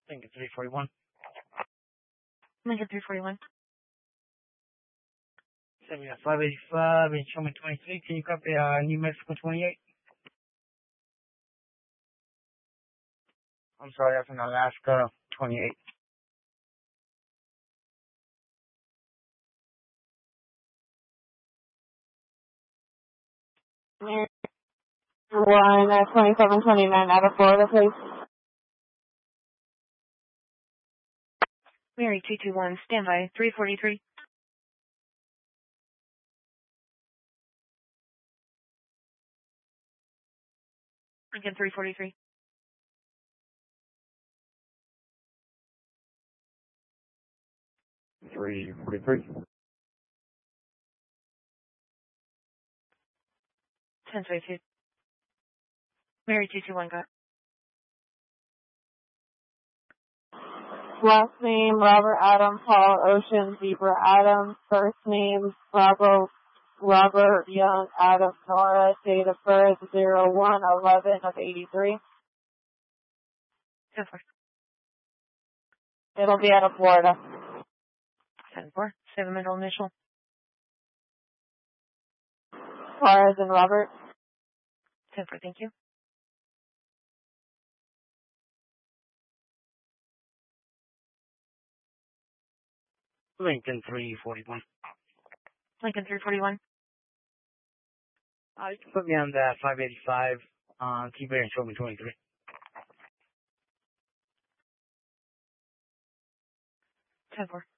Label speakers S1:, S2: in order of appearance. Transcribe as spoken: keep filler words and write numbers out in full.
S1: Lincoln three forty-one.
S2: Lincoln three forty-one.
S1: Seven five eighty-five and show me twenty-three. Can you copy uh, New Mexico twenty-eight? I'm sorry, that's in Alaska twenty-eight.
S2: One, uh, twenty-seven twenty-nine out of Florida, please. Mary two two one, standby, three forty-three. Lincoln three forty-three.
S1: three forty-three.
S2: ten twenty-two. Mary two two one, got. Last name, Robert Adam, Paul Ocean, Zebra Adams. First name, Bravo, Robert Young, Adam Nora. Date of birth, zero one eleven of eighty-three. ten four. It'll be out of Florida. ten four. Seven middle initial. Suarez and Robert. ten four, thank you.
S1: Lincoln three forty-one.
S2: Lincoln three forty-one.
S1: Uh, you can put me on that five eighty-five. Uh, keep it and show me twenty-three.
S2: ten four.